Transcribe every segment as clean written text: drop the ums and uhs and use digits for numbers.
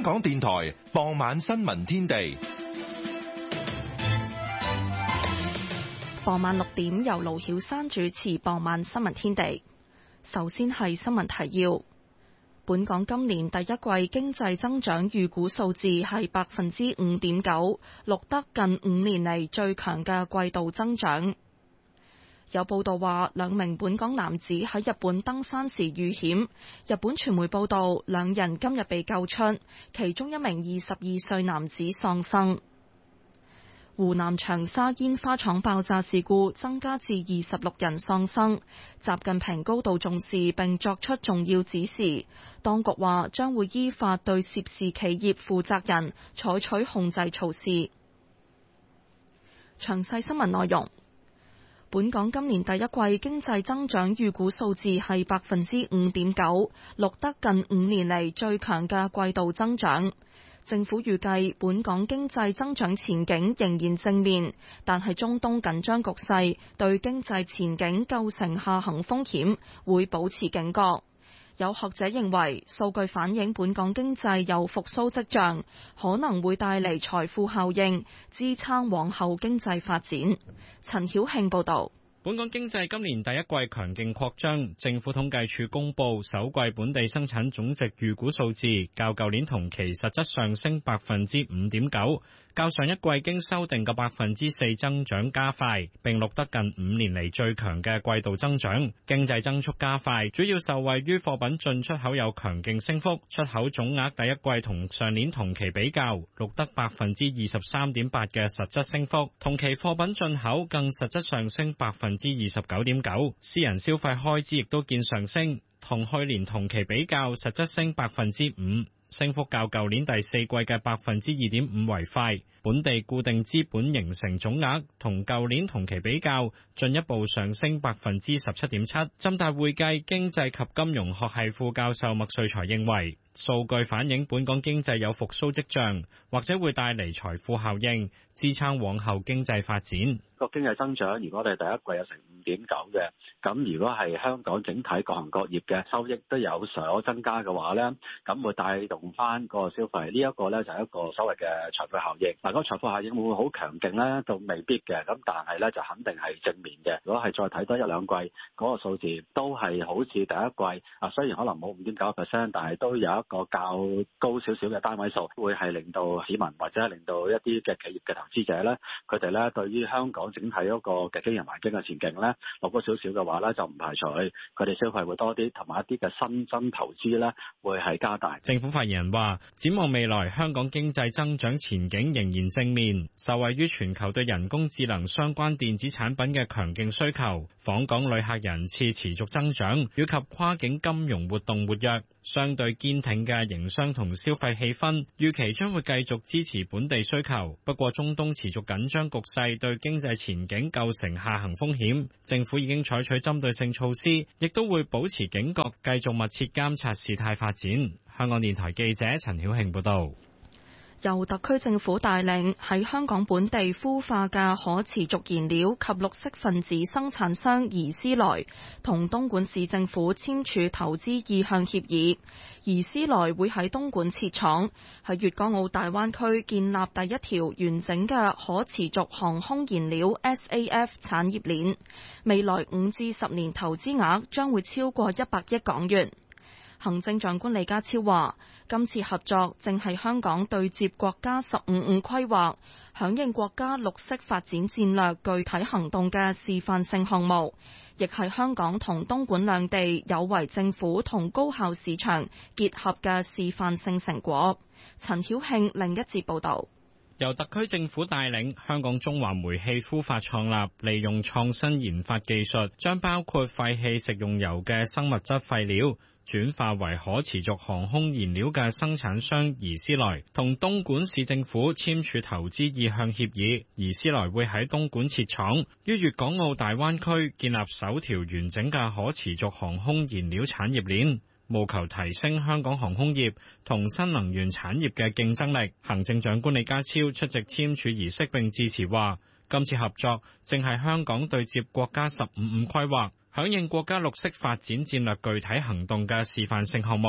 港電台傍晚新聞天地。 傍晚6點由盧曉珊主持傍晚新聞天地。首先係新聞提要。本港今年第一季經濟增長預估數字係5.9%，錄得近5年嚟最強嘅季度增長。有報道話2名本港男子喺日本登山時遇險，日本傳媒報道2人今日被救出，其中1名22歲男子喪生。湖南長沙煙花廠爆炸事故增加至26人喪生，習近平高度重視並作出重要指示，當局話將會依法對涉事企業負責人採取控制措施。詳細新聞內容。本港今年第一季經濟增長預估數字係5.9%，錄得近5年嚟最強嘅季度增長。政府預計本港經濟增長前景仍然正面，但係中東緊張局勢對經濟前景構成下行風險，會保持警覺。有學者認為，數據反映本港經濟有復甦跡象，可能會帶嚟財富效應，支撐往後經濟發展。陳曉慶報導。 本港經濟今年第一季強勁擴張，政府統計處公布首季本地生產總值預估數字，較舊年同期實質上升5.9%，較上一季經修訂嘅4%增長加快，並錄得近5年嚟最強嘅季度增長。經濟增速加快，主要受惠於貨品進出口有強勁升幅，出口總額第一季同上年同期比較錄得23.8%嘅實質升幅，同期貨品進口更實質上升29.9%，私人消費開支亦都見上升，同去年同期比較實質升5%，升幅較舊年第四季嘅2.5%為快。本地固定資本形成總額同舊年同期比較進一步上升17.7%。浸大會計經濟及金融學系副教授麥瑞才認為，數據反映本港經濟有復甦跡象，或者會帶嚟財富效應，支撐往後經濟發展。 個經濟增長，如果我哋第一季有成5.9嘅，咁如果係香港整體各行各業嘅收益都有所增加嘅話咧，咁會帶動翻個消費。呢一個咧就係一個所謂嘅財富效應。嗱，個財富效應會唔會好強勁咧？就未必嘅。咁但係咧就肯定係正面嘅。如果係再睇多一兩季嗰個數字，都係好似第一季啊，雖然可能冇5.9%，但係都有一個較高少少嘅單位數，會係令到市民或者係令到一啲嘅企業嘅投資者咧，佢哋咧對於香港整體嗰個嘅經營環境嘅前景咧，落多少少嘅話咧，就唔排除佢哋消費會多啲，同埋一啲嘅新增投資咧會係加大。 政府發言人話，展望未來，香港經濟增長前景仍然正面，受惠於全球對人工智能相關電子產品嘅強勁需求，訪港旅客人次持續增長，以及跨境金融活動活躍，相對堅挺嘅營商同消費氣氛，預期將會繼續支持本地需求。不過，中東持續緊張局勢對經濟前景構成下行風險，政府已經採取針對性措施，亦都會保持警覺，繼續密切監察事態發展。香港電台記者陳曉慶報道。 由特區政府帶領喺香港本地孵化嘅可持續燃料及綠色分子生產商怡斯萊同東莞市政府簽署投資意向協議，怡斯萊會喺東莞設廠，喺粵港澳大灣區建立第一條完整嘅可持續航空燃料 SAF 產業鏈，未來5至10年投資額將會超過100億港元。行政長官李家超話，今次合作正係香港對接國家15規劃，響應國家綠色發展戰略具體行動嘅示範性項目，亦係香港同東莞兩地有為政府同高效市場結合嘅示範性成果。陳曉慶另一節報道。 由特區政府帶領，香港中華煤氣孵化創立，利用創新研發技術，將包括廢棄食用油嘅生物質廢料轉化為可持續航空燃料嘅生產商怡斯萊同東莞市政府簽署投資意向協議，怡斯萊會喺東莞設廠，於粵港澳大灣區建立首條完整嘅可持續航空燃料產業鏈，務求提升香港航空業同新能源產業嘅競爭力。行政長官李家超出席簽署儀式並致辭話，今次合作正係香港對接國家15規劃，響應國家綠色發展戰略具體行動嘅示範性項目，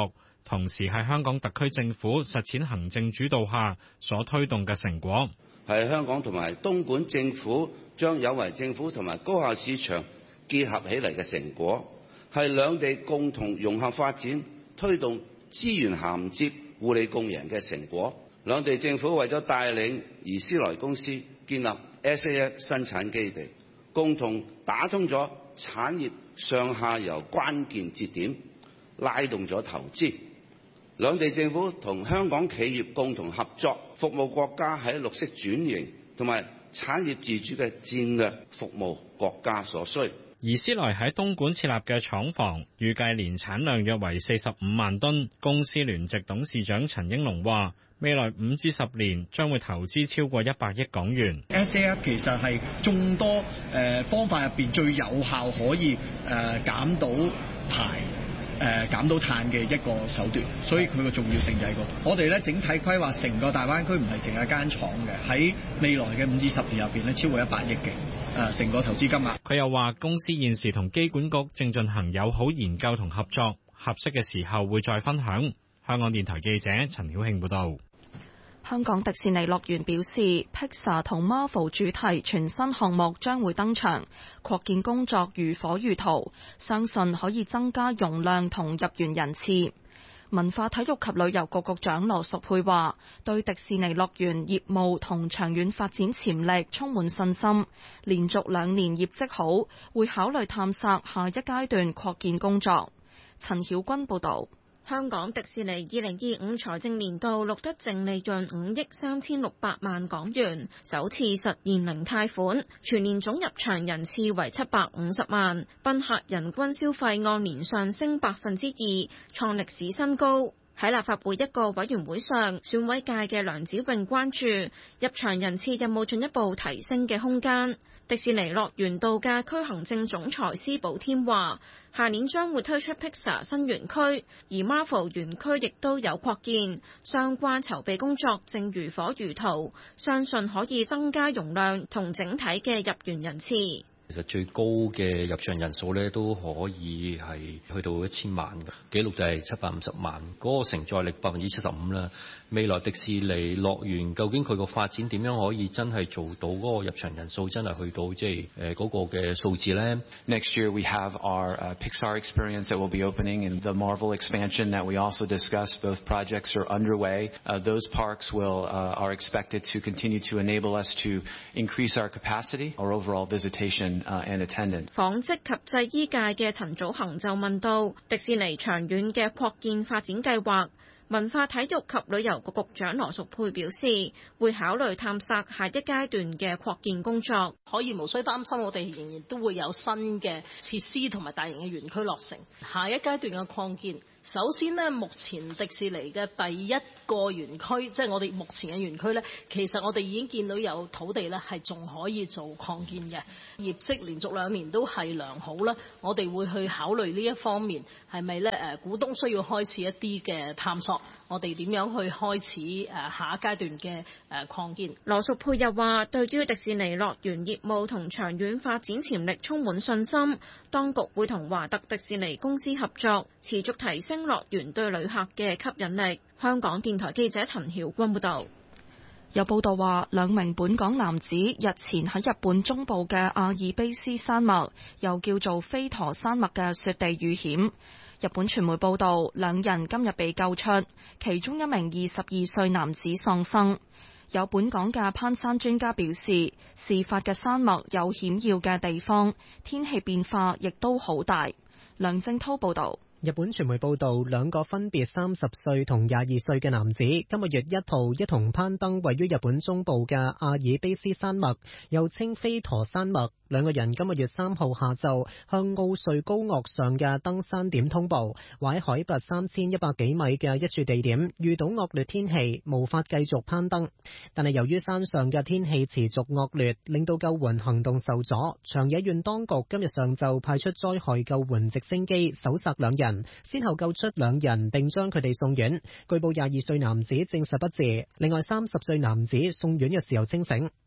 同時係香港特區政府實踐行政主導下所推動嘅成果， 係香港同埋東莞政府將有為政府同埋高效市場結合起嚟嘅成果，係兩地共同融合發展、推動資源銜接、互利共贏嘅成果。兩地政府為咗帶領怡思來公司建立 SAF 生產基地，共同打通咗產業上下游關鍵節點，拉動咗投資。兩地政府同香港企業共同合作，服務國家喺綠色轉型同埋產業自主嘅戰略服務國家所需。 怡思來喺東莞設立嘅廠房，預計年產量約為45萬噸。公司聯席董事長陳英龍話，未來5至10年將會投資超過100億港元。 SAF 其實係眾多方法入邊最有效可以減到排。減到碳嘅一個手段，所以佢個重要性就喺嗰度。我哋咧整體規劃成個大灣區唔係淨係一間廠嘅，喺未來嘅5至10年入邊咧超過100億嘅成個投資金額。 佢又話公司現時同機管局正進行友好研究同合作，合適嘅時候會再分享。香港電台記者陳曉慶報道。 香港迪士尼樂園表示 Pixar 同 Marvel 主題全新項目將會登場，擴建工作如火如荼，相信可以增加容量同入園人次。文化體育及旅遊局局長羅淑佩話，對迪士尼樂園業務同長遠發展潛力充滿信心，連續2年業績好，會考慮探索下一階段擴建工作。陳曉君報導。 香港迪士尼2025財政年度錄得淨利潤5億3600萬港元，首次實現零貸款，全年總入場人次為750萬，賓客人均消費按年上升2%，創歷史新高。喺立法會一個委員會上，選委界嘅梁子穎關注入場人次有冇進一步提升嘅空間。迪士尼樂園度假區行政總裁施寶添話，下年將會推出 Pixar 新園區，而 Marvel 園區亦都有擴建，相關籌備工作正如火如荼，相信可以增加容量同整體嘅入園人次。 其實最高嘅入場人數咧都可以係去到1000萬嘅，紀錄就係750萬，嗰個承載力75%啦。未來迪士尼樂園究竟佢個發展點樣可以真係做到嗰個入場人數真係去到即係嗰個嘅數字咧 ？Next year we have our Pixar experience that will be opening and the Marvel expansion that we also discussed. Both projects are underway. Those parks are expected to continue to enable us to increase our capacity, our overall visitation and attendance. 紡織及製衣界嘅陳祖恒就問到迪士尼長遠嘅擴建發展計劃。文化體育及旅遊局局長羅淑佩表示，會考慮探索下一階段嘅擴建工作。 可以無需擔心，我哋仍然都會有新嘅設施同埋大型嘅園區落成。下一階段嘅擴建，首先呢，目前迪士尼嘅第一個園區，即係我哋目前嘅園區呢，其實我哋已經見到有土地呢係仲可以做擴建嘅，業績連續2年都係良好啦。我哋會去考慮呢一方面係咪呢？股東需要開始一啲嘅探索，我哋點樣去開始下一階段嘅擴建。 羅淑佩又話，對於迪士尼樂園業務同長遠發展潛力充滿信心，當局會同華特迪士尼公司合作，持續提升樂園對旅客嘅吸引力。香港電台記者陳曉君報道。 有報道話，2名本港男子日前喺日本中部嘅阿爾卑斯山脈，又叫做飛陀山脈嘅雪地遇險。日本傳媒報道，2人今日被救出，其中1名22歲男子喪生。有本港嘅攀山專家表示，事發嘅山脈有險要嘅地方，天氣變化亦都好大。梁正濤報道。 日本傳媒報道，2個分別30歲同22歲嘅男子，今個月1號一同攀登位於日本中部嘅阿爾卑斯山脈，又稱飛陀山脈。2個人今個月3號下晝向奧瑞高岳上嘅登山點通報，話喺海拔3100幾米嘅一處地點遇到惡劣天氣，無法繼續攀登。但係由於山上嘅天氣持續惡劣，令到救援行動受阻。長野縣當局今日上晝派出災害救援直升機搜索2人，先後救出2人並將佢哋送院。據報22歲男子證實不治，另外30歲男子送院嘅時候清醒。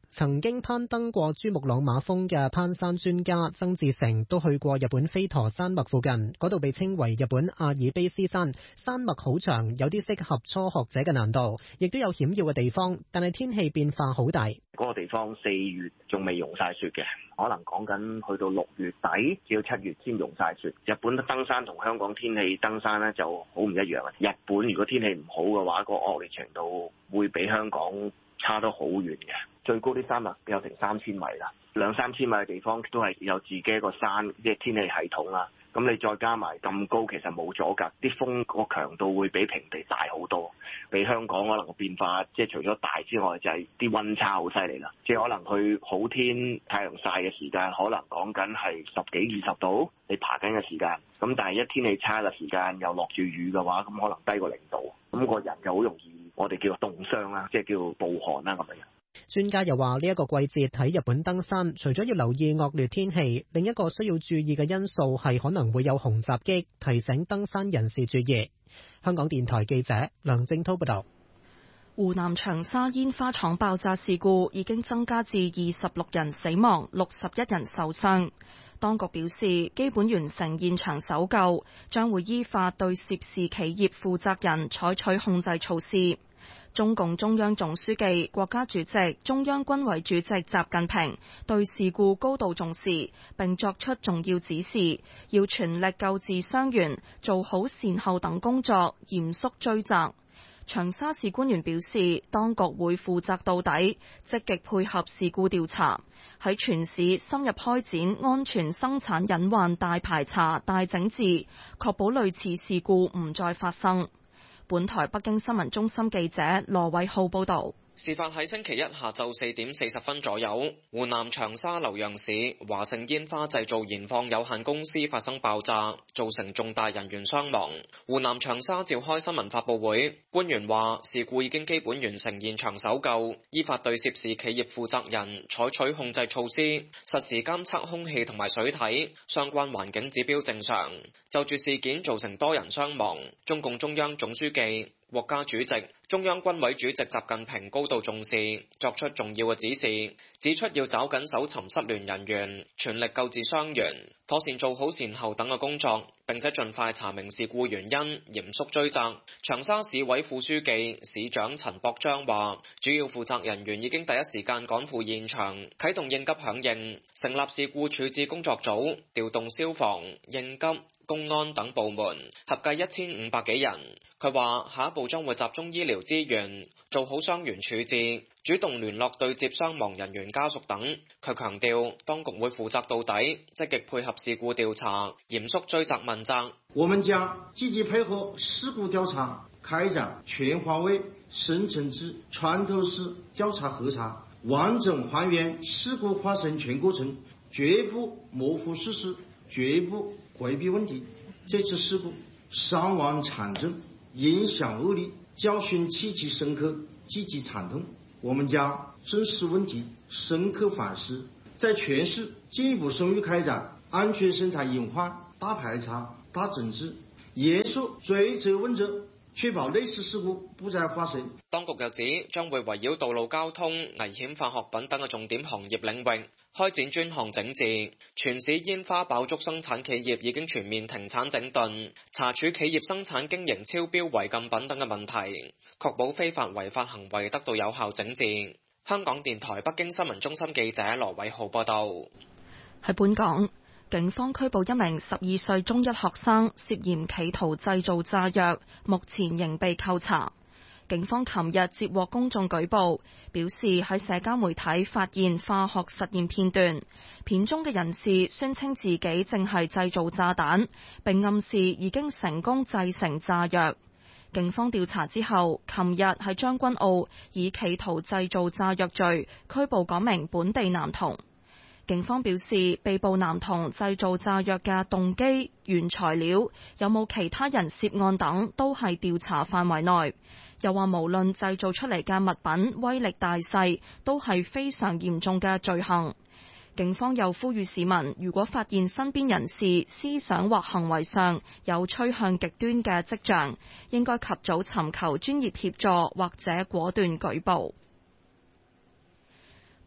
曾經攀登過珠穆朗瑪峰嘅攀山專家曾志成都去過日本飛陀山脈附近，嗰度被稱為日本阿爾卑斯山，山脈好長，有啲適合初學者嘅難度，亦都有險要嘅地方，但係天氣變化好大。 嗰個地方4月仲未融晒雪嘅，可能講緊去到6月底至到7月先融晒雪。日本登山同香港天氣登山咧就好唔一樣啊！日本如果天氣唔好嘅話，個惡劣程度會比香港差得好遠嘅。最高啲山脈有成3000米啦，2-3千米嘅地方都係有自己一個山即係天氣系統啦。咁你再加埋咁高，其實冇阻隔，啲風個強度會比平地大好多，比香港可能個變化即係除咗大之外，就係啲溫差好犀利啦。即係可能去好天太陽曬嘅時間，可能講緊係10幾20度，你爬緊嘅時間。咁但係一天氣差嘅時間又落住雨嘅話，咁可能低過0度，咁個人就好容易我哋叫做凍傷啦，即係叫暴寒啦咁樣。 專家又話呢一個季節喺日本登山，除咗要留意惡劣天氣，另一個需要注意嘅因素係可能會有熊襲擊，提醒登山人士注意。香港電台記者梁正滔報道。 湖南長沙煙花廠爆炸事故已經增加至26人死亡，61人受傷。當局表示，基本完成現場搜救，將會依法對涉事企業負責人採取控制措施。中共中央總書記、國家主席、中央軍委主席習近平對事故高度重視，並作出重要指示，要全力救治傷員，做好善後等工作，嚴肅追責。長沙市官員表示，當局會負責到底，積極配合事故調查，喺全市深入開展安全生產隱患大排查、大整治，確保類似事故唔再發生。本台北京新聞中心記者羅偉浩報道。 事發喺星期一下晝4點40分左右，湖南長沙瀏陽市華盛煙花製造研放有限公司發生爆炸，造成重大人員傷亡。湖南長沙召開新聞發佈會，官員話事故已經基本完成現場搜救，依法對涉事企業負責人採取控制措施，實時監測空氣同埋水體，相關環境指標正常。就住事件造成多人傷亡，中共中央總書記、國家主席、中央軍委主席習近平高度重視，作出重要嘅指示，指出要抓緊搜尋失聯人員，全力救治傷員，妥善做好善後等嘅工作，並且盡快查明事故原因，嚴肅追責。長沙市委副書記、市長陳博章話，主要負責人員已經第一時間趕赴現場，啟動應急響應，成立事故處置工作組，調動消防、應急、公安等部門，合計1500幾人。佢話下一步將會集中醫療資源，做好傷員處置，主動聯絡對接傷亡人員家屬等。佢強調，當局會負責到底，積極配合事故調查，嚴肅追責問責。 我們將積極配合事故調查，開展全方位、深層次、穿透式調查核查，完整還原事故發生全過程，絕不模糊事實，絕不迴避問題。這次事故傷亡慘重，影響惡劣，教訓極其深刻，極其慘痛。我們將正視問題，深刻反思，在全市進一步深入開展安全生產隱患大排查、大整治，嚴肅追責問責，確保類似事故不再發生。 當局又指，將會圍繞道路交通、危險化學品等嘅重點行業領域開展專項整治，全市煙花爆竹生產企業已經全面停產整頓，查處企業生產經營超標違禁品等嘅問題，確保非法違法行為得到有效整治。香港電台北京新聞中心記者羅偉浩報道。 喺本港，警方拘捕一名12歲中一學生，涉嫌企圖製造炸藥，目前仍被扣查。警方琴日接獲公眾舉報，表示喺社交媒體發現化學實驗片段，片中嘅人士宣稱自己正係製造炸彈，並暗示已經成功製成炸藥。警方調查之後，琴日喺將軍澳以企圖製造炸藥罪拘捕嗰名本地男童。警方表示，被捕男童製造炸藥嘅動機、原材料、有冇其他人涉案等，都係調查範圍內。又話無論製造出嚟嘅物品威力大細，都係非常嚴重嘅罪行。警方又呼籲市民，如果發現身邊人士思想或行為上有趨向極端嘅跡象，應該及早尋求專業協助或者果斷舉報。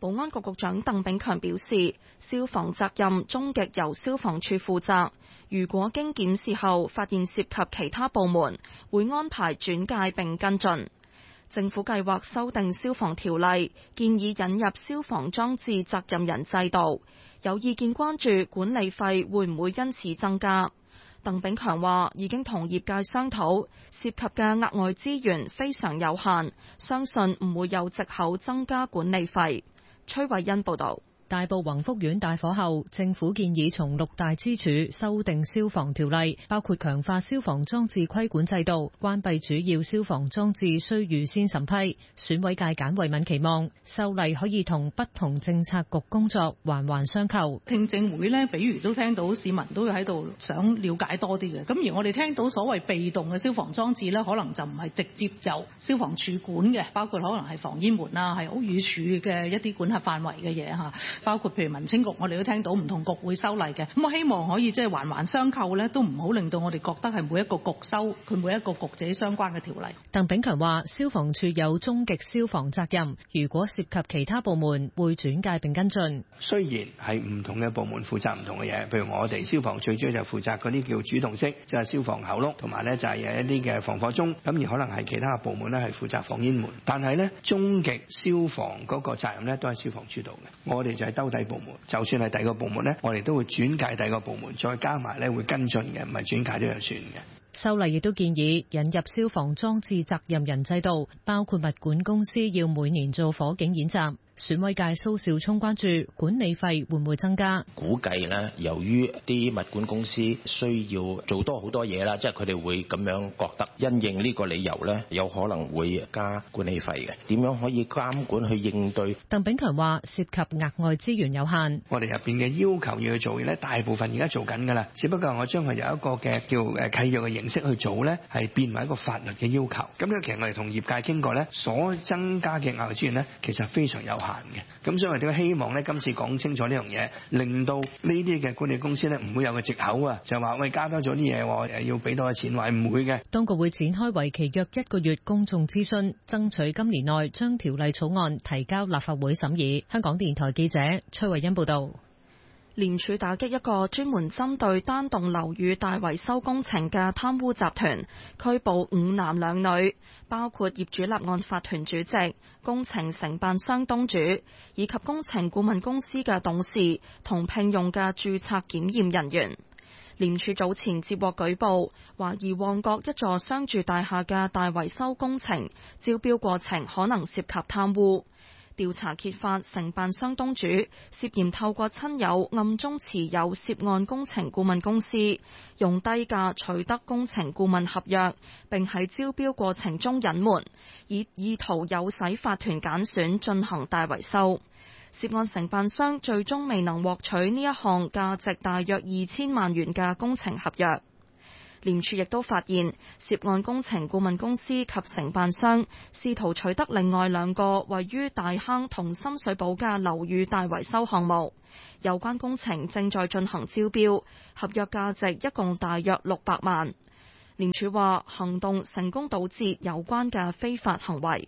保安局局長鄧炳強表示，消防責任終極由消防處負責，如果經檢視後發現涉及其他部門，會安排轉介並跟進。政府計劃修訂消防條例，建議引入消防裝置責任人制度。有意見關注管理費會唔會因此增加。鄧炳強話已經同業界商討，涉及嘅額外資源非常有限，相信唔會有藉口增加管理費。崔慧欣報道。 大埔宏福苑大火後，政府建議從6大支柱修訂消防條例，包括強化消防裝置規管制度，關閉主要消防裝置需預先審批。選委界簡慧敏期望修例可以同不同政策局工作環環相扣。 聽證會呢，比如都聽到市民都喺度想了解多啲嘅，咁而我哋聽到所謂被動嘅消防裝置呢，可能就唔係直接由消防處管嘅，包括可能係防煙門啊，係屋宇署嘅一啲管轄範圍嘅嘢嚇。包括譬如民青局，我哋都聽到唔同局會修例嘅，咁我希望可以即係環環相扣咧，都唔好令到我哋覺得係每一個局修佢每一個局自己相關嘅條例。 鄧炳強話：消防處有終極消防責任，如果涉及其他部門，會轉介並跟進。 雖然係唔同嘅部門負責唔同嘅嘢，譬如我哋消防最主要就負責嗰啲叫主動式，即係消防喉轆，同埋咧就係一啲嘅防火鐘，咁而可能係其他嘅部門咧係負責防煙門。但係咧終極消防嗰個責任咧都係消防處度嘅，我哋就係兜底部門，就算係第二個部門咧，我哋都會轉介第二個部門，再加埋咧會跟進嘅，唔係轉介咗就算嘅。 修例亦都建議引入消防裝置責任人制度，包括物管公司要每年做火警演習。選委界蘇兆聰關注管理費會唔會增加？ 估計呢，由於啲物管公司需要做多好多嘢啦，即係佢哋會咁樣覺得，因應呢個理由呢，有可能會加管理費嘅。點樣可以監管去應對？ 鄧炳強話：涉及額外資源有限， 我哋入邊嘅要求要去做嘅呢，大部分而家做緊㗎啦，只不過我將佢有一個嘅叫契約嘅形式去做呢，係變為一個法律嘅要求。咁呢，其實我哋同業界傾過呢，所增加嘅額外資源呢，其實非常有限嘅，咁所以我哋都希望咧今次講清楚呢樣嘢，令到呢啲嘅管理公司咧唔會有個藉口啊，就話喂加多咗啲嘢，要俾多啲錢，話唔會嘅。 當局會展開為期約1個月公眾諮詢，爭取今年內將條例草案提交立法會審議。香港電台記者崔慧欣報道。 廉署打擊一個專門針對單棟樓宇大維修工程嘅貪污集團，拘捕5男2女，包括業主立案法團主席、工程承辦商東主以及工程顧問公司嘅董事同聘用嘅註冊檢驗人員。廉署早前接獲舉報，懷疑旺角一座商住大廈嘅大維修工程招標過程可能涉及貪污。調查揭發，承辦商東主涉嫌透過親友暗中持有涉案工程顧問公司，用低價取得工程顧問合約，並喺招標過程中隱瞞，以意圖誘使法團揀選進行大維修。涉案承辦商最終未能獲取呢一項價值大約2000萬元嘅工程合約。廉署亦都發現，涉案工程顧問公司及承辦商試圖取得另外2個位於大坑同深水埗嘅樓宇大維修項目，有關工程正在進行招標，合約價值一共大約600萬。廉署話，行動成功堵截有關嘅非法行為。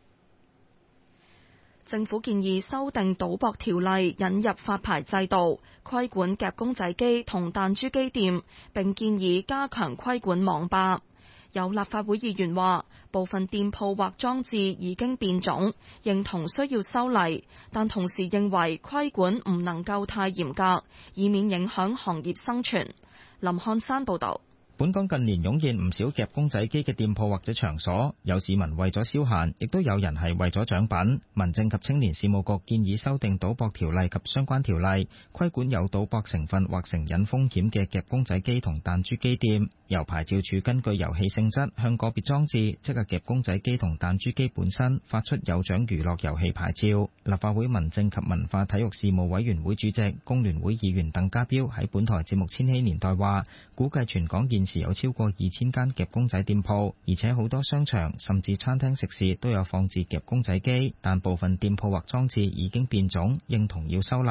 政府建議修訂賭博條例，引入發牌制度，規管夾公仔機同彈珠機店，並建議加強規管網吧。有立法會議員話，部分店鋪或裝置已經變種，認同需要修例，但同時認為規管唔能夠太嚴格，以免影響行業生存。林漢山報導。 本港近年湧現唔少夾公仔機嘅店鋪或者場所，有市民為咗消閒，亦都有人係為咗獎品。民政及青年事務局建議修訂賭博條例及相關條例，規管有賭博成分或成癮風險嘅夾公仔機同彈珠機店，由牌照處根據遊戲性質向個別裝置，即係夾公仔機同彈珠機本身發出有獎娛樂遊戲牌照。立法會民政及文化體育事務委員會主席工聯會議員鄧家彪喺本台節目《千禧年代》話，估計全港現時有超過2000間夾公仔店鋪，而且好多商場甚至餐廳食肆都有放置夾公仔機，但部分店鋪或裝置已經變種，認同要修例。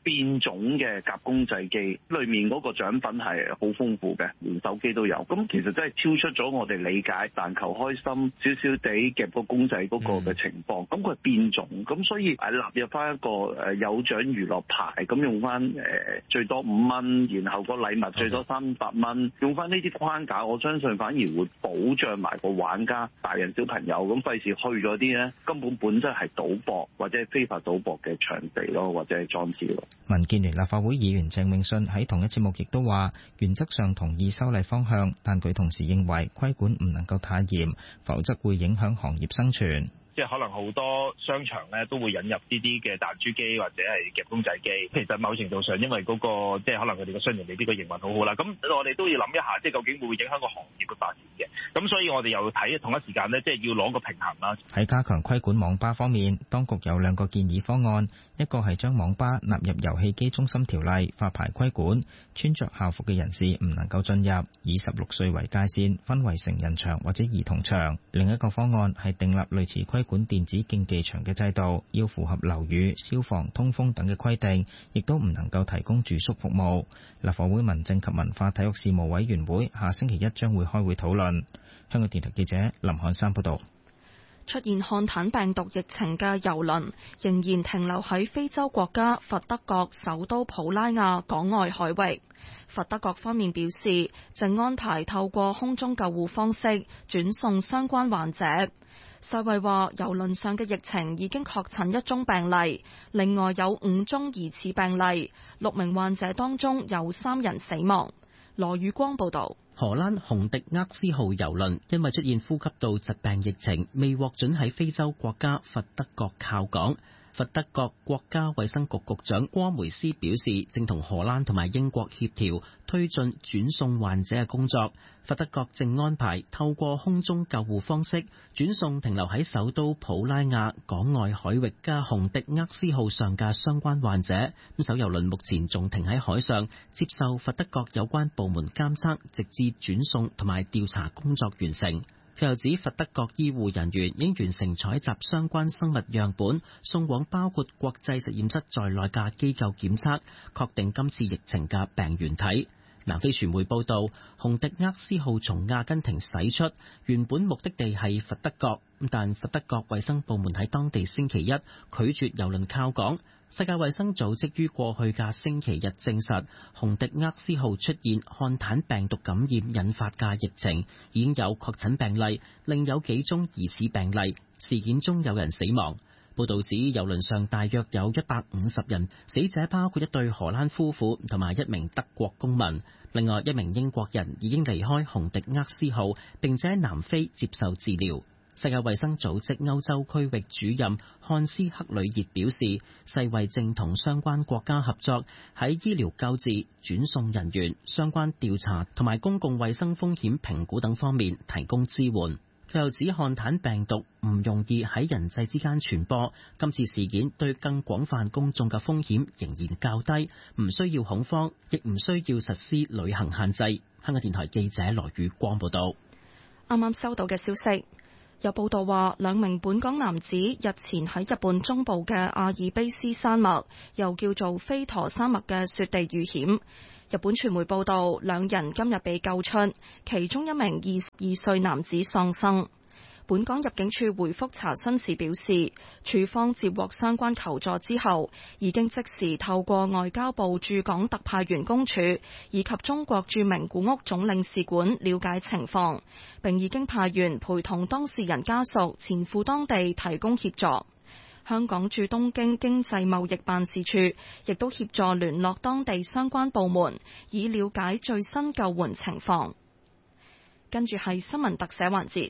變種嘅夾公仔機，裏面嗰個獎品係好豐富嘅，連手機都有。咁其實真係超出咗我哋理解，但求開心少少地夾個公仔嗰個嘅情況。咁佢係變種，咁所以納入翻一個有獎娛樂牌，咁用翻最多5蚊，然後個禮物最多300蚊，用翻呢啲框架，我相信反而會保障埋個玩家，大人小朋友咁費事去咗啲咧根本本質係賭博或者非法賭博嘅場地咯，或者係裝置咯。 民建聯立法會議員鄭泳舜喺同一節目亦都話，原則上同意修例方向，但佢同時認為規管唔能夠太嚴，否則會影響行業生存。 即係可能好多商場咧都會引入呢啲嘅彈珠機或者係夾公仔機。其實某程度上，因為嗰個即係可能佢哋嘅商業未必個營運好好啦。咁我哋都要諗一下，即係究竟會唔會影響個行業嘅發展嘅。咁所以我哋又睇同一時間咧，即係要攞個平衡啦。 喺加強規管網吧方面，當局有2個建議方案，一個係將網吧納入遊戲機中心條例發牌規管，穿着校服嘅人士唔能夠進入，以16歲為界線，分為成人場或者兒童場。另一個方案係訂立類似規管電子競技場嘅制度，要符合樓宇、消防、通風等嘅規定，亦都唔能夠提供住宿服務。立法會民政及文化體育事務委員會下星期1將會開會討論。香港電台記者林漢山報道。 出現漢坦病毒疫情嘅郵輪仍然停留喺非洲國家佛得角首都普拉亞港外海域。佛得角方面表示，正安排透過空中救護方式轉送相關患者。世衛話，郵輪上嘅疫情已經確診1宗病例，另外有5宗疑似病例，6名患者當中有3人死亡。羅宇光報道。 荷蘭洪迪厄斯號郵輪因為出現呼吸道疾病疫情，未獲准喺非洲國家佛得角靠港。佛得角國家衛生局局長戈梅斯表示，正同荷蘭同埋英國協調推進轉送患者嘅工作。佛得角正安排透過空中救護方式轉送停留喺首都普拉亞港外海域嘅洪迪厄斯號上嘅相關患者。艘郵輪目前仲停喺海上，接受佛得角有關部門監測，直至轉送同埋調查工作完成。佢又指佛得角醫護人員已經完成採集相關生物樣本，送往包括國際實驗室在內嘅機構檢測，確定今次疫情嘅病原體。南非傳媒報道，洪迪厄斯號從阿根廷駛出，原本目的地係佛得角，但佛得角衛生部門喺當地星期一拒絕郵輪靠港。世界衛生組織於過去嘅星期日證實，洪迪厄斯號出現漢坦病毒感染引發嘅疫情，已經有確診病例，另有幾宗疑似病例，事件中有人死亡。報導指郵輪上大約有150人，死者包括一對荷蘭夫婦同埋1名德國公民，另外1名英國人已經離開洪迪厄斯號，並且喺南非接受治療。世界衛生組織歐洲區域主任漢斯克里熱表示，世衛正同相關國家合作，喺醫療救治、轉送人員、相關調查同埋公共衛生風險評估等方面提供支援。佢又指漢坦病毒唔容易喺人際之間傳播，今次事件對更廣泛公眾嘅風險仍然較低，唔需要恐慌，亦唔需要實施旅行限制。香港電台記者羅宇光報道。 啱啱收到嘅消息。有報道話，2名本港男子日前喺日本中部嘅阿爾卑斯山脈，又叫做飛陀山脈嘅雪地遇險。日本傳媒報道，2人今日被救出，其中1名22歲男子喪生。本港入境處回覆查詢時表示，處方接獲相關求助之後，已經即時透過外交部駐港特派員公署以及中國駐名古屋總領事館了解情況，並已經派員陪同當事人家屬前赴當地提供協助。香港駐東京經濟貿易辦事處亦都協助聯絡當地相關部門，以了解最新救援情況。跟住係新聞特寫環節。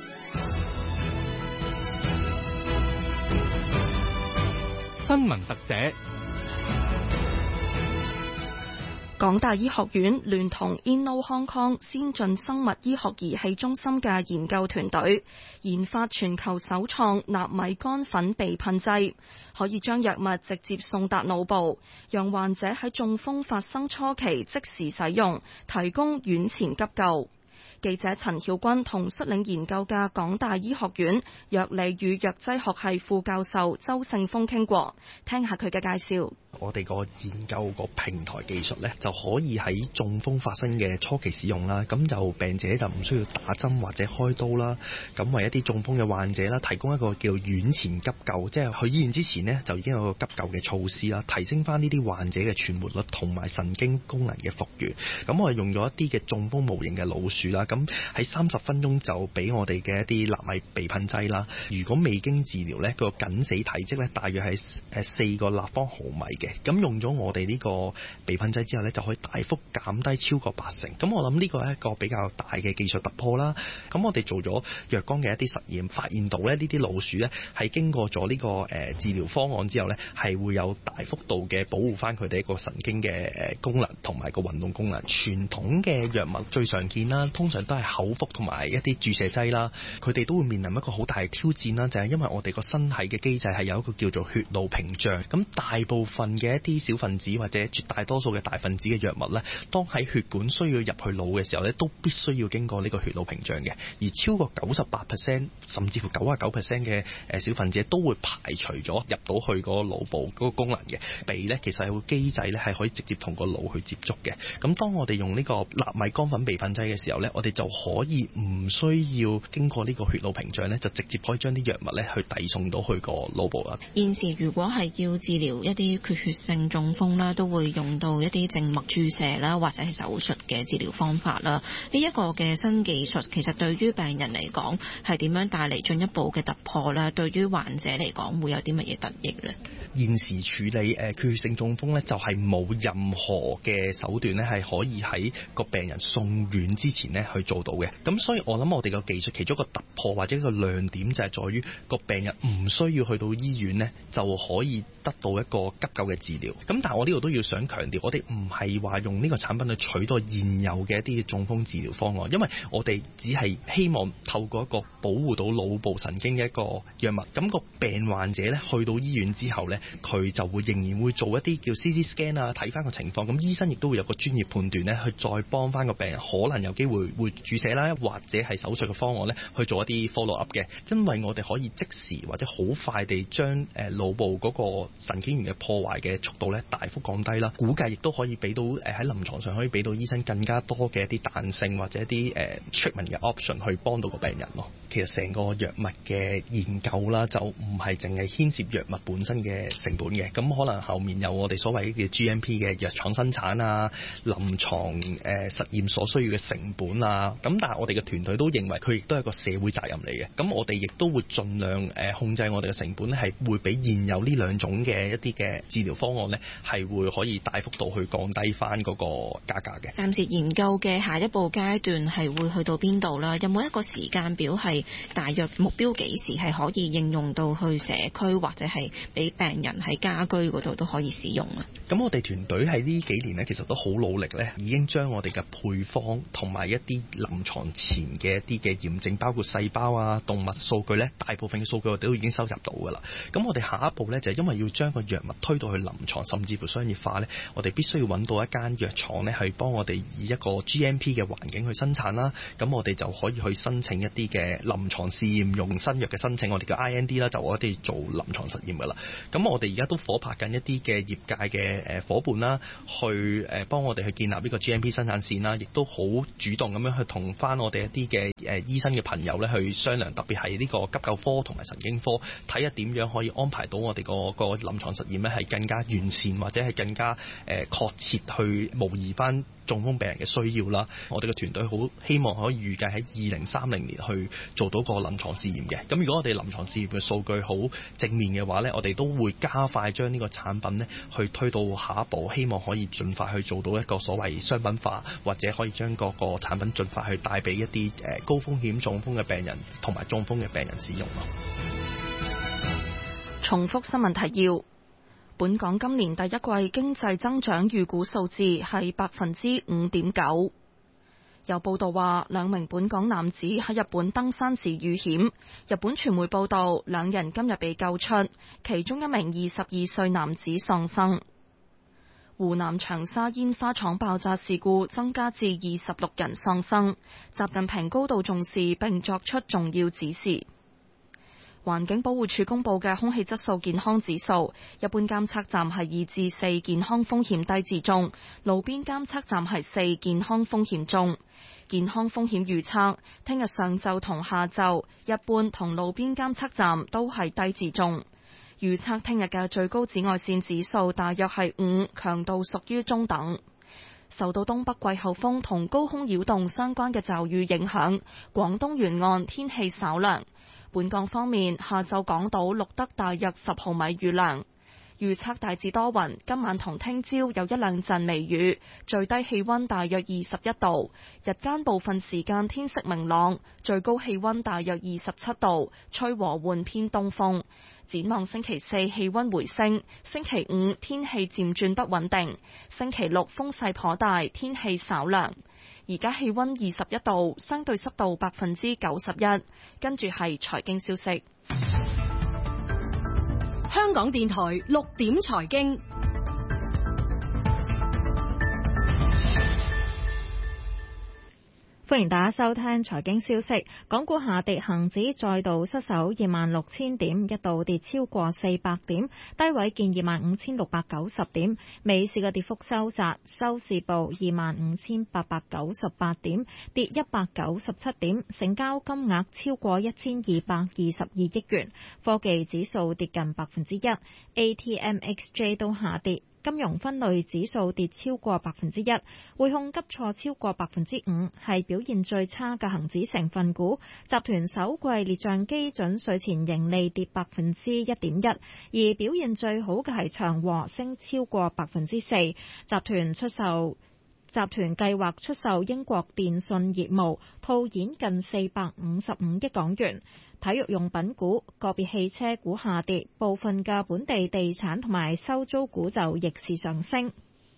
新聞特寫。 港大醫學院聯同 Inno Hong Kong 先進生物醫學儀器中心嘅研究團隊，研發全球首創納米乾粉鼻噴劑，可以將藥物直接送達腦部，讓患者喺中風發生初期即時使用，提供院前急救。 記者陳曉君同率領研究嘅港大醫學院藥理與藥劑學系副教授周勝峰傾過，聽下佢嘅介紹。 我哋個研究個平台技術咧，就可以喺中風發生嘅初期使用啦。咁就病者就唔需要打針或者開刀啦。咁為一啲中風嘅患者啦，提供一個叫院前急救，即係去醫院之前呢，就已經有個急救嘅措施啦，提升翻呢啲患者嘅存活率同埋神經功能嘅復原。咁我哋用咗一啲嘅中風模型嘅老鼠啦，咁喺30分鐘就俾我哋嘅一啲納米鼻噴劑啦。如果未經治療呢，個緊死體積呢，大約係4個立方毫米嘅。咁用咗我哋呢個鼻噴劑之後呢，就可以大幅減低超過80%。咁我諗呢個係一個比較大嘅技術突破啦。咁我哋做咗若干嘅一啲實驗，發現到呢啲老鼠呢，係經過咗呢個治療方案之後呢，係會有大幅度嘅保護翻佢哋一個神經嘅功能同埋個運動功能。傳統嘅藥物最常見啦，通常都係口服同埋一啲注射劑啦。佢哋都會面臨一個好大嘅挑戰啦，就係因為我哋個身體嘅機制係有一個叫做血路屏障。咁大部分嘅一啲小分子或者絕大多數嘅大分子嘅藥物呢，當喺血管需要入去腦嘅時候呢，都必須要經過呢個血路屏障嘅。而超過98%甚至乎99%嘅小分子都會排除咗入到去個腦部嗰個功能嘅。鼻呢，其實有個機制呢，係可以直接同個腦去接觸嘅。咁當我哋用呢個納米乾粉鼻噴劑嘅時候呢，我哋就可以唔需要經過呢個血路屏障呢，就直接可以將啲藥物呢去遞送到去個腦部啦。 現時如果係要治療一啲缺血性中風啦，都會用到一啲靜脈注射啦，或者係手術嘅治療方法啦。呢一個嘅新技術其實對於病人嚟講係點樣帶嚟進一步嘅突破啦？對於患者嚟講會有啲乜嘢得益呢？ 現時處理缺血性中風呢，就係冇任何嘅手段呢，係可以喺個病人送院之前呢去做到嘅。咁所以我諗我哋個技術其中一個突破或者一個亮點就係在於個病人唔需要去到醫院呢，就可以得到一個急救嘅治療。咁但係我呢度都要想強調，我哋唔係話用呢個產品去取代現有嘅一啲中風治療方案，因為我哋只係希望透過一個保護到腦部神經嘅一個藥物。咁個病患者呢，去到醫院之後呢，佢就會仍然會做一啲叫 CT scan 啊，睇翻個情況。咁醫生亦都會有個專業判斷呢，去再幫翻個病人，可能有機會會注射啦，或者係手術嘅方案呢，去做一啲 follow up 嘅。因為我哋可以即時或者好快地將腦部嗰個神經元嘅破壞嘅速度呢大幅降低啦。估計亦都可以俾到喺臨床上可以俾到醫生更加多嘅一啲彈性或者一啲treatment 嘅 option 去幫到個病人咯。其實成個藥物嘅研究啦，就唔係淨係牽涉藥物本身嘅成本嘅，咁可能後面有我哋所謂嘅 GMP 嘅藥廠生產啊、臨床實驗所需要嘅成本啊，咁但係我哋嘅團隊都認為佢亦都係一個社會責任嚟嘅，咁我哋亦都會盡量控制我哋嘅成本咧，係會比現有呢兩種嘅一啲嘅治療方案咧，係會可以大幅度去降低翻嗰個價格嘅。 暫時研究嘅下一步階段係會去到邊度啦？有冇一個時間表係大約目標幾時係可以應用到去社區或者係俾病人喺家居嗰度都可以使用啊？ 咁我哋團隊喺呢幾年呢，其實都好努力呢，已經將我哋嘅配方同埋一啲臨床前嘅一啲嘅驗證，包括細胞啊、動物數據呢，大部分嘅數據我哋都已經收集到㗎啦。咁我哋下一步呢，就係因為要將個藥物推到去臨床，甚至乎商業化呢，我哋必須要揾到一間藥廠呢，係幫我哋以一個 GMP 嘅環境去生產啦。咁我哋就可以去申請一啲嘅臨床試驗用新藥嘅申請，我哋叫 IND 啦，就我哋做臨床實驗㗎啦。咁我哋而家都夥拍緊一啲嘅業界嘅夥伴啦，去幫我哋去建立呢個 GMP 生產線啦，亦都好主動咁樣去同翻我哋一啲嘅醫生嘅朋友咧去商量，特別係呢個急救科同埋神經科，睇下點樣可以安排到我哋個臨床實驗咧係更加完善，或者係更加確切去模擬翻中風病人嘅需要啦。我哋嘅團隊好希望可以預計喺2030年去做到個臨床試驗嘅。咁如果我哋臨床試驗嘅數據好正面嘅話咧，我哋都會加快將呢個產品咧去推到下一步，希望可以盡快去做到一個所謂商品化，或者可以將個產品盡快去帶俾一啲高風險中風嘅病人同埋中風嘅病人使用咯。 重複新聞提要：本港今年第一季經濟增長預估數字係5.9%。有報道話，兩名本港男子喺日本登山時遇險。日本傳媒報道，兩人今日被救出，其中一名22歲男子喪生。 湖南長沙煙花廠爆炸事故增加至26人喪生，習近平高度重視並作出重要指示。環境保護署公布嘅空氣質素健康指數，一般監測站係2至4，健康風險低至中；路邊監測站係4，健康風險中。健康風險預測，聽日上晝同下晝，一般同路邊監測站都係低至中。預測聽日嘅最高紫外線指數大約係5，強度屬於中等。受到東北季候風同高空擾動相關嘅驟雨影響，廣東沿岸天氣稍涼。本港方面，下晝港島錄得大約10毫米雨量。預測大致多雲，今晚同聽朝有一兩陣微雨，最低氣溫大約21度，日間部分時間天色明朗，最高氣溫大約27度，吹和緩偏東風。展望星期4氣溫回升，星期5天氣漸轉不穩定，星期6風勢頗大，天氣稍涼。而家氣溫21度，相對濕度91%。跟住係財經消息。 香港電台6點財經。 歡迎大家收聽財經消息。港股下跌，恒指再度失守26,000點，一度跌超過400點，低位見25,690點。尾市嘅跌幅收窄，收市報25,898點，跌197點，成交金額超過1222億元。科技指數跌近1%， ATMXJ 都下跌。金融分類指數跌超過1%，匯控急挫超過5%，係表現最差嘅恒指成分股。集團首季列賬基準稅前盈利跌1.1%，而表現最好嘅係長和，升超過4%。集團計劃出售英國電信業務，套現近455億港元。體育用品股、個別汽車股下跌，部分嘅本地地產同埋收租股就逆市上升。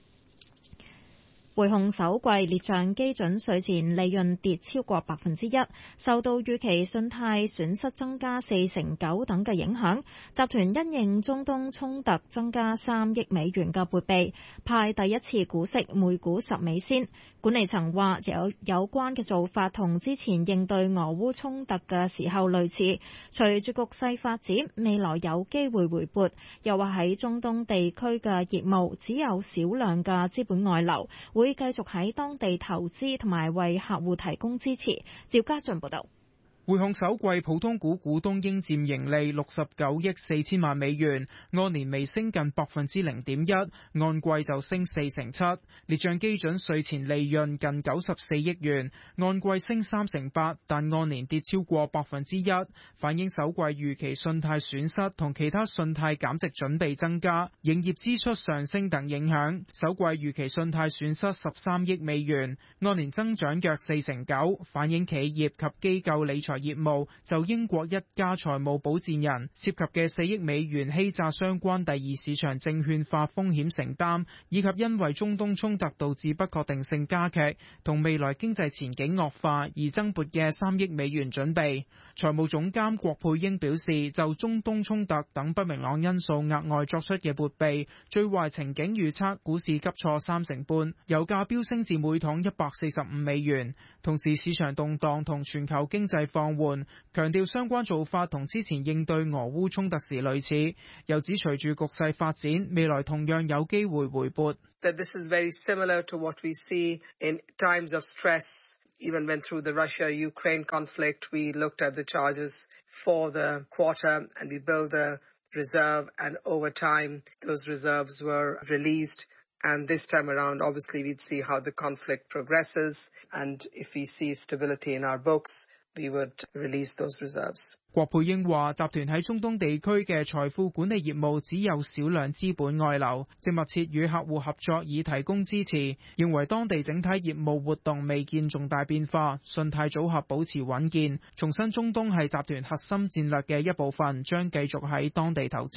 匯控首季列賬基準稅前利潤跌超過1%，受到預期信貸損失增加49%等嘅影響。集團因應中東衝突增加3億美元嘅撥備，派第一次股息每股10美仙。管理層話有關嘅做法同之前應對俄烏衝突嘅時候類似，隨住局勢發展，未來有機會回撥。又話喺中東地區嘅業務只有少量嘅資本外流，會繼續喺當地投資同埋為客戶提供支持。趙家俊報道。 匯控首季普通股股東應佔盈利69億4千萬美元，按年微升近0.1%，按季就升47%。列賬基準稅前利潤近94億元，按季升3%，但按年跌超過1%，反映首季預期信貸損失同其他信貸減值準備增加、營業支出上升等影響。首季預期信貸損失13億美元，按年增長約49%，反映企業及機構理財業務就英國一家財務保薦人涉及嘅4億美元欺詐相關第二市場證券化風險承擔，以及因為中東衝突導致不確定性加劇同未來經濟前景惡化而增撥嘅3億美元準備。財務總監郭佩英表示，就中東衝突等不明朗因素額外作出嘅撥備，最壞情景預測股市急挫3%，油價飆升至每桶145美元。同時市場動盪同全球經濟放緩，強調相關做法同之前應對俄烏衝突時類似，又指隨住局勢發展，未來同樣有機會回撥。 That this is very similar to what we see in times of stress. Even when through the Russia-Ukraine conflict, we looked at the charges for the quarter and we built the reserve, and over time those reserves were released. And this time around, obviously, we'd see how the conflict progresses. And if we see stability in our books, we would release those reserves. 郭佩英話：集團喺中東地區嘅財富管理業務只有少量資本外流，正密切與客戶合作以提供支持。認為當地整體業務活動未見重大變化，信貸組合保持穩健。重申中東係集團核心戰略嘅一部分，將繼續喺當地投資。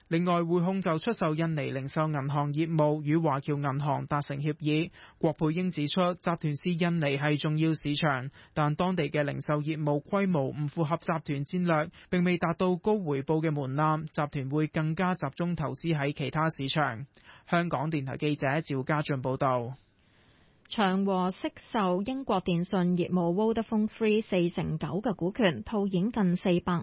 另外，匯控就出售印尼零售銀行業務與華僑銀行達成協議。郭佩英指出，集團視印尼係重要市場，但當地嘅零售業務規模唔符合集團戰略，並未達到高回報嘅門檻，集團會更加集中投資喺其他市場。香港電台記者趙家俊報道。 長和悉售英國電訊業務 Vodafone 3 49%嘅股權，套現近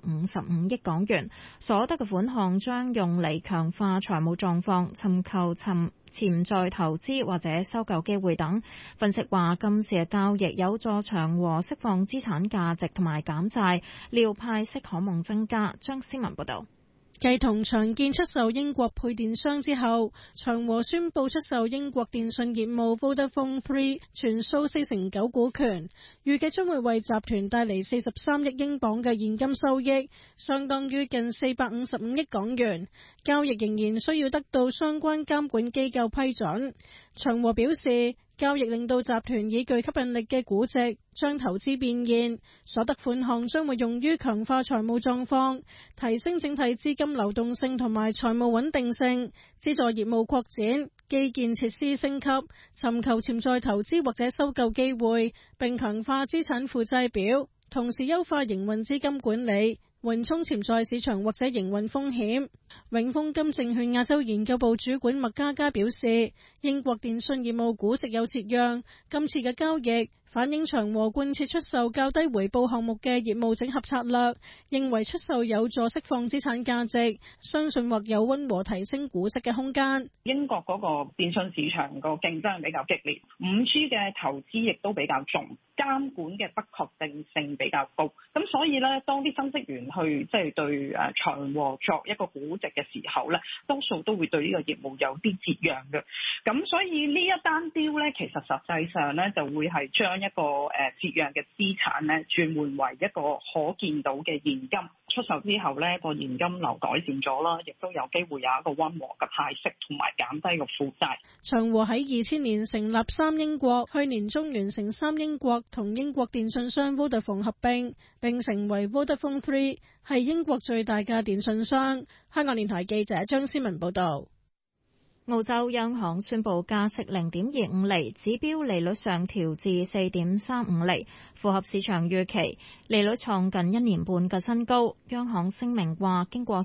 455億港元，所得嘅款項將用嚟強化財務狀況，尋求潛在投資或者收購機會等。分析話，今次嘅交易有助長和釋放資產價值同埋減債，料派息可望增加。張思文報道。 繼同長建出售英國配電商之後，長和宣布出售英國電訊業務 Vodafone 3全數49%股權，預計將會為集團帶嚟43億英鎊嘅現金收益，相當於近455億港元。交易仍然需要得到相關監管機構批准。長和表示，交易令到集團以具吸引力嘅估值將投資變現，所得款項將會用於強化財務狀況，提升整體資金流動性同埋財務穩定性，資助業務擴展、基建設施升級，尋求潛在投資或者收購機會，並強化資產負債表，同時優化營運資金管理，緩衝潛在市場或者營運風險。永豐金證券亞洲研究部主管麥嘉嘉表示，英國電訊業務估值有折讓，今次嘅交易反映長和貫徹出售較低回報項目嘅業務整合策略，認為出售有助釋放資產價值，相信或有溫和提升股息嘅空間。 英國嗰個電訊市場個競爭比較激烈，5G 嘅投資亦都比較重，監管嘅不確定性比較高，咁所以咧，當啲分析員去對長和作一個估值嘅時候咧，多數都會對呢個業務有啲折讓嘅。咁所以呢一單 deal 咧，其實實際上咧就會係將一個折讓嘅資產咧轉換為一個可見到嘅現金。出售之後咧，個現金流改善咗啦，亦都有機會有一個溫和嘅派息同埋減低個負債。 長和喺2000年成立三英國，去年中完成三英國同英國電訊商 Vodafone 合併，並成為 Vodafone 3，係英國最大嘅電訊商。香港電台記者張思文報道。 澳洲央行宣布加息0.25厘，指標利率上調至4.35厘，符合市場預期，利率創近1年半嘅新高。央行聲明話，經過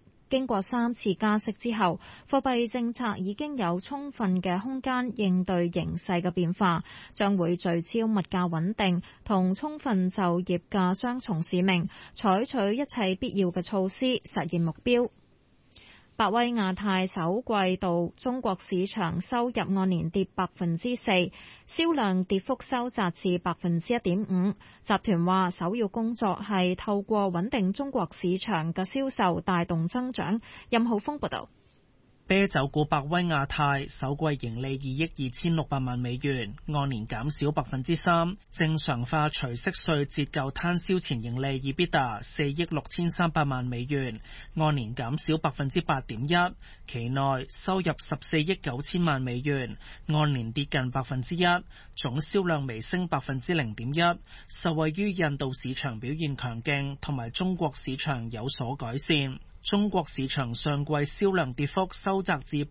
3次加息之後，貨幣政策已經有充分嘅空間應對形勢嘅變化，將會聚焦物價穩定同充分就業嘅雙重使命，採取一切必要嘅措施實現目標。百威亞太首季度中國市場收入按年跌4%，銷量跌幅收窄至1.5%。集團話首要工作係透過穩定中國市場嘅銷售帶動增長。任浩峰報道。 啤酒股百威亞太首季盈利2億2600萬美元，按年減少3%，正常化除息稅折舊攤銷前盈利 EBITDA 4億6300萬美元，按年減少8.1%。期內收入14億9000萬美元，按年跌近1%，總銷量微升0.1%，受惠於印度市場表現強勁，同埋中國市場有所改善。中國市場上季銷量跌幅收窄至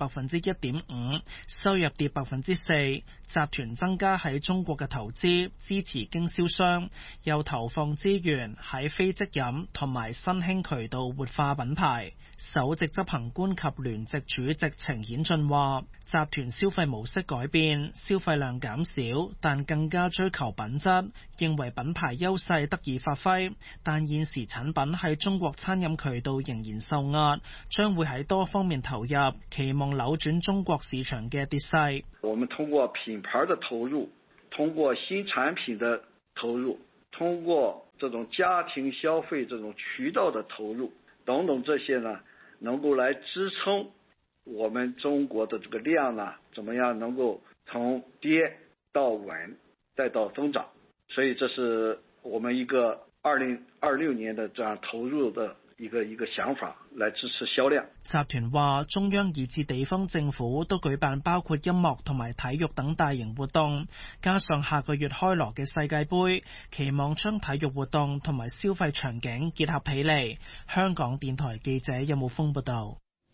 1.5%，收入跌4%。集團增加喺中國嘅投資，支持經銷商，又投放資源喺非即飲同埋新興渠道活化品牌。首席執行官及聯席主席程顯俊話，集團消費模式改變，消費量減少，但更加追求品質，認為品牌優勢得以發揮，但現時產品喺中國餐飲渠道仍然受壓，將會喺多方面投入，期望扭轉中國市場嘅跌勢。 我們通過品牌的投入，通過新產品的投入，通過這種家庭消費這種渠道的投入等等，這些呢能夠來支撐我們中國的這個量呢，怎麼樣能夠從跌到穩再到增長，所以這是我們一個2026年的這樣投入的一個想法，來支持銷量。 集團話，中央以至地方政府都舉辦包括音樂同埋體育等大型活動，加上下個月開鑼嘅世界盃，期望將體育活動同埋消費場景結合起嚟。香港電台記者任武峰報道。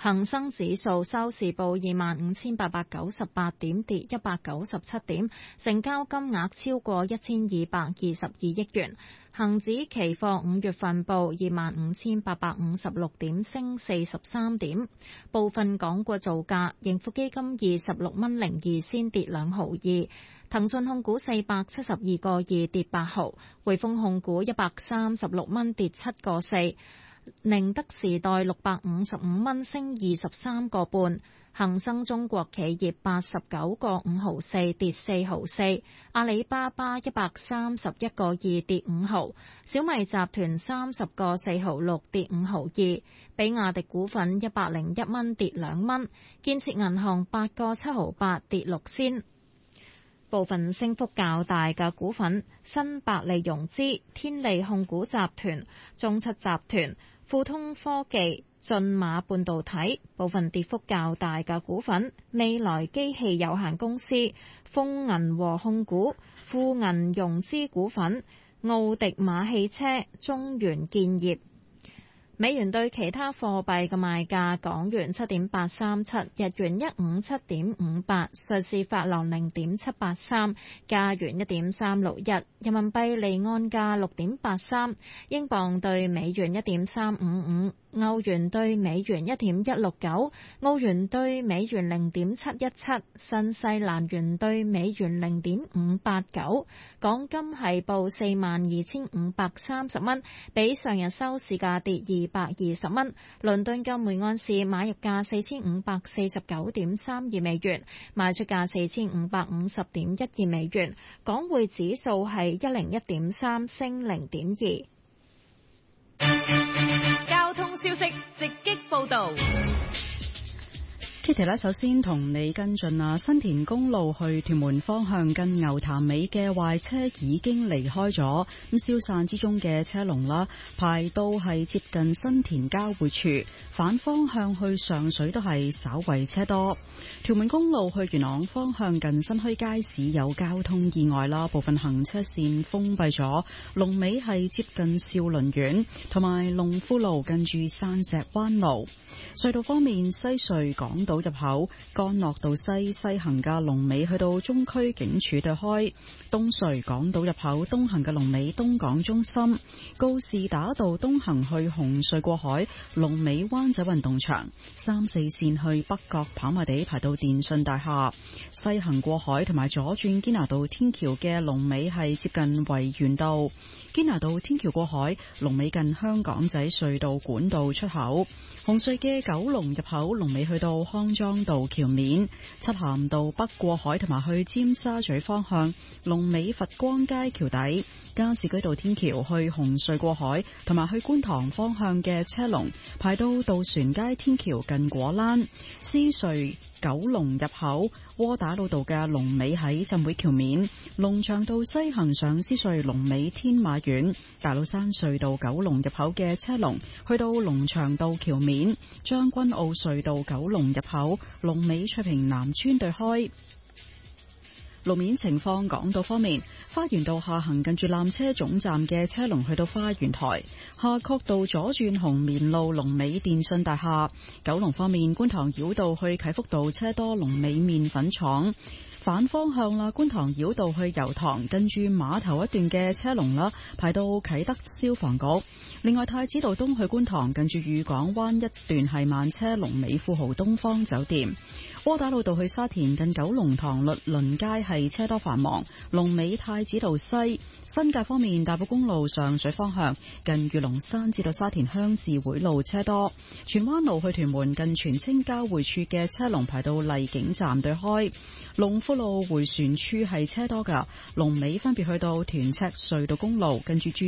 恒生指數收市報25,898點，跌197點，成交金額超過1222億元。恒指期貨5月份報25,856點，升43點。部分港股造價，盈富基金26.02仙跌2毫2，騰訊控股472個2跌8毫，匯豐控股136蚊跌7個4。寧德時代655蚊升23個半，恒生中國企業89個5毫4跌4毫4，阿里巴巴131個2跌5毫，小米集團30個4毫6跌5毫2，比亞迪股份101蚊跌2蚊，建設銀行8個7毫8跌6仙。部分升幅較大嘅股份：新百利融資、天利控股集團、中七集團、富通科技、駿馬半導體。部分跌幅較大嘅股份：未來機器有限公司、豐銀和控股、富銀融資股份、奧迪馬汽車、中原建業。美元對其他貨幣嘅賣價：港元7.837，日元157.58，瑞士法郎0.783，加元1.361，人民幣離岸價6.83，英鎊對美元1.355。歐元對美元1.169，澳元對美元0.717，新西蘭元對美元0.589。港金係報42,530蚊，比上日收市價跌220蚊。倫敦金每盎司買入價4,549.32美元，賣出價4,550.12美元。港匯指數係101.3升0.2。 交通消息直擊報道。 Kitty 首先同你跟進新田公路去屯門方向近牛潭尾嘅壞車已經離開咗，咁消散之中嘅車龍啦，排到係接近新田交匯處，反方向去上水都係稍為車多。屯門公路去元朗方向近新墟街市有交通意外啦，部分行車線封閉咗，龍尾係接近兆麟苑同埋龍富路近住山石灣路。隧道方面，西隧港島入口干諾道西行嘅龍尾去到中區警署對開，東隧港島入口東行嘅龍尾東港中心，告士打道東行去紅隧過海龍尾灣仔運動場，3、4線去北角跑馬地排到電訊大廈，西行過海同埋左轉堅拿道天橋嘅龍尾係接近維園道，堅拿道天橋過海龍尾近香港仔隧道管道出口，紅隧嘅九龍入口龍尾去到康莊道橋面，漆咸道北過海同埋去尖沙咀方向龍尾佛光街橋底，加士居道天橋去紅隧過海同埋去觀塘方向嘅車龍排到渡船街天橋近果欄，獅隧九龍入口窩打老道嘅龍尾喺浸會橋面，龍翔道西行上獅隧龍尾天馬苑，大老山隧道九龍入口嘅車龍去到龍翔道橋面，將軍澳隧道九龍入口龍尾翠屏南村對開。路面情況，港島方面，花園道下行近住纜車總站嘅車龍去到花園台，夏慤道左轉紅棉路龍尾電訊大廈。九龍方面，觀塘繞道去啟福道車多龍尾麵粉廠。反方向啦，觀塘繞道去油塘近住碼頭一段嘅車龍啦，排到啟德消防局。另外，太子道東去觀塘近住裕港灣一段係慢車龍尾富豪東方酒店。窩打老道去沙田近九龍塘律倫街係車多繁忙，龍尾太子道西。新界方面，大埔公路上水方向近御龍山至到沙田鄉事會路車多，荃灣路去屯門近荃青交匯處嘅車龍排到荔景站對開，龍富路回旋處係車多噶，龍尾分別去到屯赤隧道公路近住